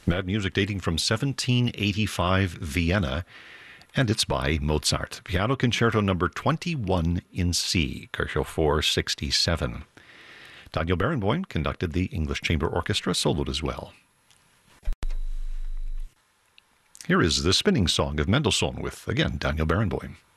That music dating from 1785 Vienna, and it's by Mozart. Piano Concerto number 21 in C, Kershaw 467. Daniel Barenboim conducted the English Chamber Orchestra, soloed as well. Here is the Spinning Song of Mendelssohn with, again, Daniel Barenboim.